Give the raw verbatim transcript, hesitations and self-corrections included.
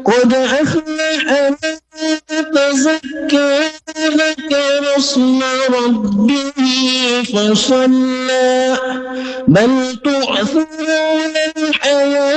قد أفلح من تزكى وذكر اسم ربه فصلى بل تؤثرون الحياة